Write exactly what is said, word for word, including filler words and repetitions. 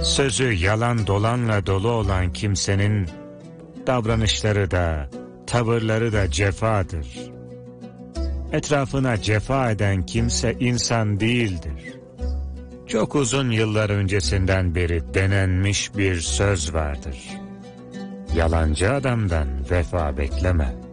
Sözü yalan dolanla dolu olan kimsenin davranışları da, tavırları da cefadır. Etrafına cefa eden kimse insan değildir. Çok uzun yıllar öncesinden beri denenmiş bir söz vardır. Yalancı adamdan vefa bekleme.